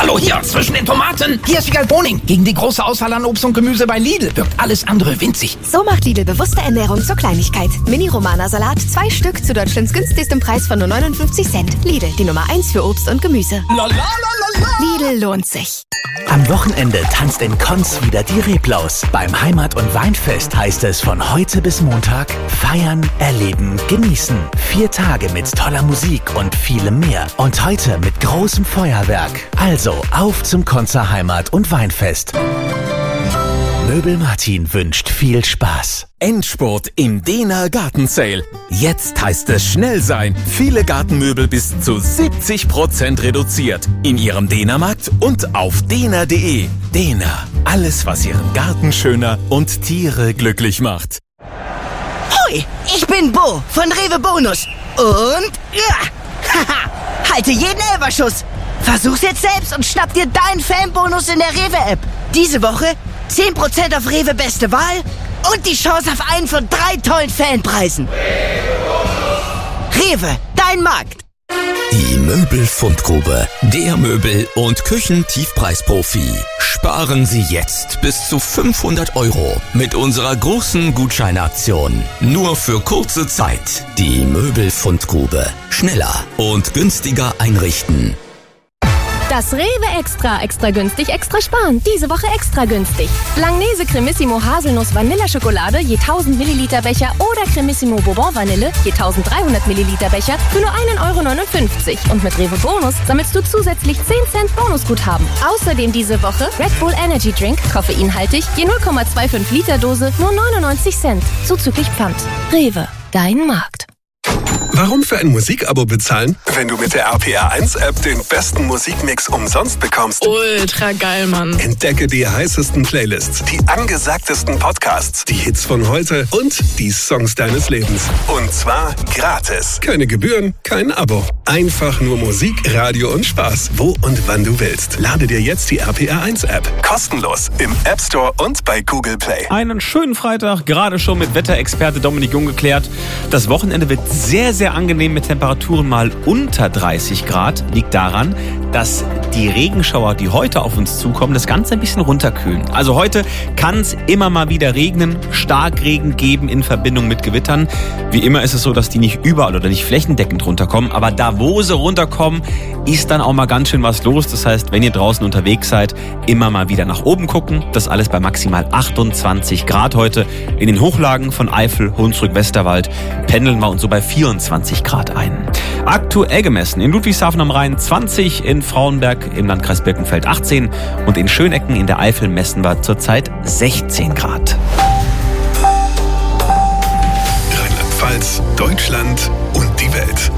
Hallo, hier, zwischen den Tomaten. Hier ist Wiegald Boning. Gegen die große Auswahl an Obst und Gemüse bei Lidl wirkt alles andere winzig. So macht Lidl bewusste Ernährung zur Kleinigkeit. Mini-Romana-Salat, 2 Stück zu Deutschlands günstigstem Preis von nur 59 Cent. Lidl, die Nummer 1 für Obst und Gemüse. Lidl lohnt sich. Am Wochenende tanzt in Konz wieder die Reblaus. Beim Heimat- und Weinfest heißt es von heute bis Montag feiern, erleben, genießen. 4 Tage mit toller Musik und vielem mehr. Und heute mit großem Feuerwerk. Also auf zum Konzer Heimat- und Weinfest. Möbel Martin wünscht viel Spaß. Endspurt im Dehner Gartensale. Jetzt heißt es schnell sein. Viele Gartenmöbel bis zu 70% reduziert. In Ihrem Dehnermarkt und auf dehner.de. Dehner. Alles, was Ihren Garten schöner und Tiere glücklich macht. Hoi, ich bin Bo von Rewe Bonus. Und haha, halte jeden Elferschuss. Versuch's jetzt selbst und schnapp dir deinen Fanbonus in der Rewe-App. Diese Woche 10% auf Rewe Beste Wahl und die Chance auf einen von 3 tollen Fanpreisen. Rewe, dein Markt. Die Möbelfundgrube. Der Möbel- und Küchentiefpreisprofi. Sparen Sie jetzt bis zu 500 € mit unserer großen Gutscheinaktion. Nur für kurze Zeit. Die Möbelfundgrube. Schneller und günstiger einrichten. Das Rewe extra günstig, extra sparen. Diese Woche extra günstig. Langnese Cremissimo Haselnuss Vanilleschokolade je 1000 Milliliter Becher oder Cremissimo Bourbon Vanille je 1300 Milliliter Becher für nur 1,59 €. Und mit Rewe Bonus sammelst du zusätzlich 10 Cent Bonusguthaben. Außerdem diese Woche Red Bull Energy Drink, koffeinhaltig, je 0,25 Liter Dose, nur 99 Cent. Zuzüglich Pfand. Rewe, dein Markt. Warum für ein Musikabo bezahlen, wenn du mit der RPR1-App den besten Musikmix umsonst bekommst? Ultra geil, Mann. Entdecke die heißesten Playlists, die angesagtesten Podcasts, die Hits von heute und die Songs deines Lebens. Und zwar gratis. Keine Gebühren, kein Abo. Einfach nur Musik, Radio und Spaß. Wo und wann du willst. Lade dir jetzt die RPR1-App. Kostenlos im App Store und bei Google Play. Einen schönen Freitag, gerade schon mit Wetterexperte Dominik Jung geklärt. Das Wochenende wird sehr angenehm mit Temperaturen mal unter 30 Grad. Liegt daran, dass die Regenschauer, die heute auf uns zukommen, das Ganze ein bisschen runterkühlen. Also heute kann es immer mal wieder regnen, Starkregen geben in Verbindung mit Gewittern. Wie immer ist es so, dass die nicht überall oder nicht flächendeckend runterkommen. Aber da, wo sie runterkommen, ist dann auch mal ganz schön was los. Das heißt, wenn ihr draußen unterwegs seid, immer mal wieder nach oben gucken. Das alles bei maximal 28 Grad heute. In den Hochlagen von Eifel, Hunsrück, Westerwald pendeln wir uns so bei 24 Grad ein. Aktuell gemessen in Ludwigshafen am Rhein 20, in Frauenberg im Landkreis Birkenfeld 18 und in Schönecken in der Eifel messen wir zurzeit 16 Grad. Rheinland-Pfalz, Deutschland und die Welt.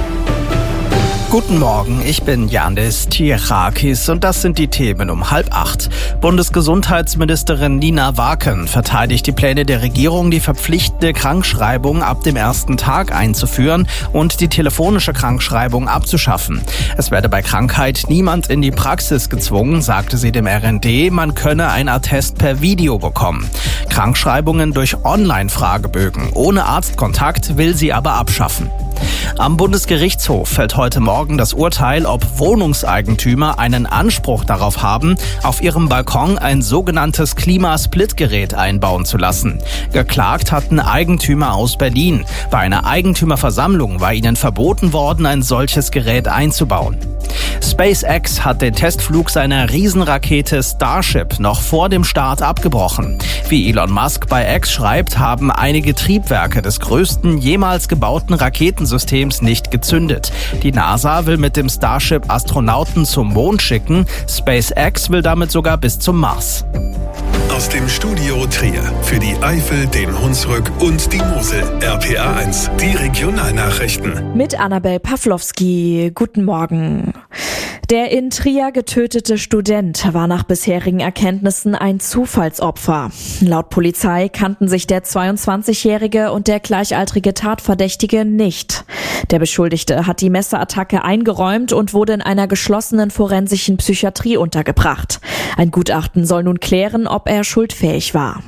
Guten Morgen, ich bin Yannis Tirakis und das sind die Themen um 7:30. Bundesgesundheitsministerin Nina Waken verteidigt die Pläne der Regierung, die verpflichtende Krankschreibung ab dem ersten Tag einzuführen und die telefonische Krankschreibung abzuschaffen. Es werde bei Krankheit niemand in die Praxis gezwungen, sagte sie dem RND, man könne ein Attest per Video bekommen. Krankschreibungen durch Online-Fragebögen ohne Arztkontakt will sie aber abschaffen. Am Bundesgerichtshof fällt heute Morgen das Urteil, ob Wohnungseigentümer einen Anspruch darauf haben, auf ihrem Balkon ein sogenanntes Klimasplitgerät einbauen zu lassen. Geklagt hatten Eigentümer aus Berlin. Bei einer Eigentümerversammlung war ihnen verboten worden, ein solches Gerät einzubauen. SpaceX hat den Testflug seiner Riesenrakete Starship noch vor dem Start abgebrochen. Wie Elon Musk bei X schreibt, haben einige Triebwerke des größten jemals gebauten Raketensystems nicht gezündet. Die NASA will mit dem Starship Astronauten zum Mond schicken. SpaceX will damit sogar bis zum Mars. Aus dem Studio Trier für die Eifel, den Hunsrück und die Mosel. RPR1, die Regionalnachrichten. Mit Annabel Pawlowski. Guten Morgen. Der in Trier getötete Student war nach bisherigen Erkenntnissen ein Zufallsopfer. Laut Polizei kannten sich der 22-Jährige und der gleichaltrige Tatverdächtige nicht. Der Beschuldigte hat die Messerattacke eingeräumt und wurde in einer geschlossenen forensischen Psychiatrie untergebracht. Ein Gutachten soll nun klären, ob er schuldfähig war.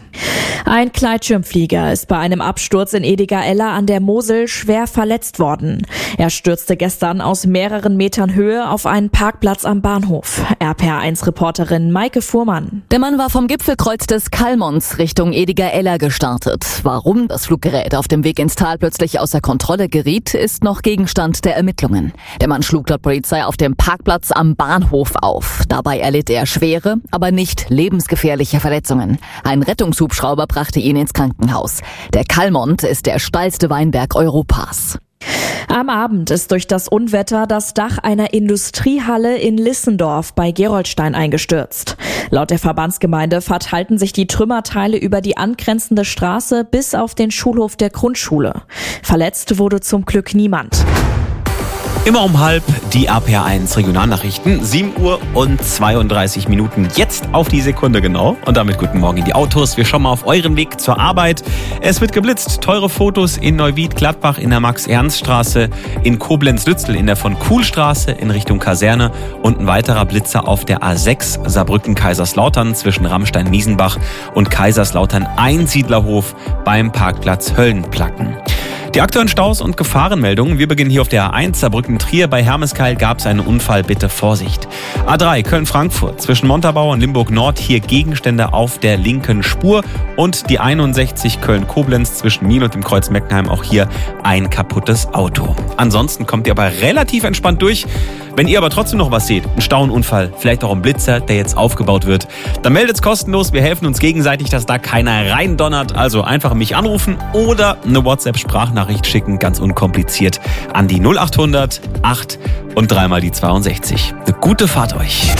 Ein Gleitschirmflieger ist bei einem Absturz in Ediger-Eller an der Mosel schwer verletzt worden. Er stürzte gestern aus mehreren Metern Höhe auf einen Parkplatz am Bahnhof. RPR1-Reporterin Maike Fuhrmann. Der Mann war vom Gipfelkreuz des Kalmons Richtung Ediger-Eller gestartet. Warum das Fluggerät auf dem Weg ins Tal plötzlich außer Kontrolle geriet, ist noch Gegenstand der Ermittlungen. Der Mann schlug laut Polizei auf dem Parkplatz am Bahnhof auf. Dabei erlitt er schwere, aber nicht lebensgefährliche Verletzungen. Ein Rettungshubschrauber brachte ihn ins Krankenhaus. Der Kalmont ist der steilste Weinberg Europas. Am Abend ist durch das Unwetter das Dach einer Industriehalle in Lissendorf bei Gerolstein eingestürzt. Laut der Verbandsgemeinde verteilten sich die Trümmerteile über die angrenzende Straße bis auf den Schulhof der Grundschule. Verletzt wurde zum Glück niemand. Immer um 12:30 die RPR1 Regionalnachrichten. 7:32 jetzt auf die Sekunde genau. Und damit guten Morgen in die Autos. Wir schauen mal auf euren Weg zur Arbeit. Es wird geblitzt. Teure Fotos in Neuwied-Gladbach in der Max-Ernst-Straße, in Koblenz-Lützel in der von-Kuhl-Straße in Richtung Kaserne und ein weiterer Blitzer auf der A6 Saarbrücken-Kaiserslautern zwischen Rammstein-Miesenbach und Kaiserslautern-Einsiedlerhof beim Parkplatz Höllenplatten. Die aktuellen Staus und Gefahrenmeldungen. Wir beginnen hier auf der A1 Saarbrücken-Trier. Bei Hermeskeil gab es einen Unfall. Bitte Vorsicht. A3 Köln-Frankfurt zwischen Montabaur und Limburg-Nord. Hier Gegenstände auf der linken Spur. Und die 61 Köln-Koblenz zwischen Mien und dem Kreuz Meckenheim. Auch hier ein kaputtes Auto. Ansonsten kommt ihr aber relativ entspannt durch. Wenn ihr aber trotzdem noch was seht, ein Stauunfall, vielleicht auch ein Blitzer, der jetzt aufgebaut wird, dann meldet's kostenlos. Wir helfen uns gegenseitig, dass da keiner reindonnert. Also einfach mich anrufen oder eine WhatsApp-Sprachnachricht schicken, ganz unkompliziert, an die 0800 8 und 3 die 62. Eine gute Fahrt euch.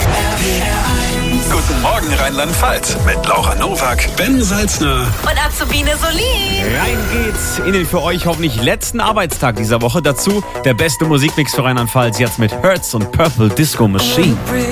Guten Morgen Rheinland-Pfalz mit Laura Nowak, Ben Salzner Und Azubine Solin. Rein geht's in den für euch hoffentlich letzten Arbeitstag dieser Woche. Dazu der beste Musikmix für Rheinland-Pfalz jetzt mit Hertz und Purple Disco Machine.